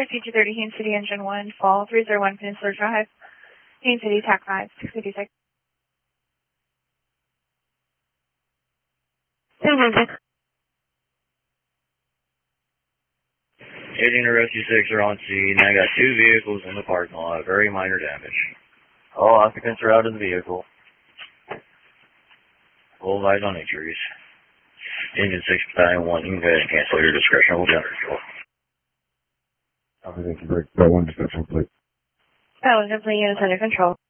PG30, Haines City, Engine 1, Fall 301 Peninsula Drive, Haines City, TAC 5, 656. Agent to Rescue 6 are on scene. I got 2 vehicles in the parking lot. Very minor damage. All occupants are out of the vehicle. Full light on injuries. Engine 6 Battalion 1, you can go ahead and cancel your discretion. We'll be under control. Thank you, break. That one dispatch, complete. That was complete. Units under control.